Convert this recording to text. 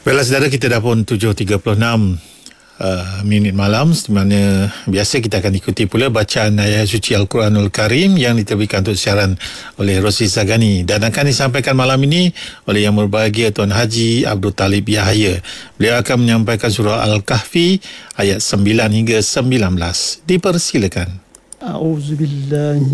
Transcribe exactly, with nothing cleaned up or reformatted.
Baiklah saudara, kita dah pun tujuh tiga puluh enam uh, minit malam, di mana biasa kita akan ikuti pula bacaan ayat suci Al-Quranul Karim yang diterbitkan untuk siaran oleh Rosi Sagani, dan akan disampaikan malam ini oleh Yang Berbahagia Tuan Haji Abdul Talib Yahya. Beliau akan menyampaikan surah Al-Kahfi ayat sembilan hingga sembilan belas. Dipersilakan. A'udzubillahi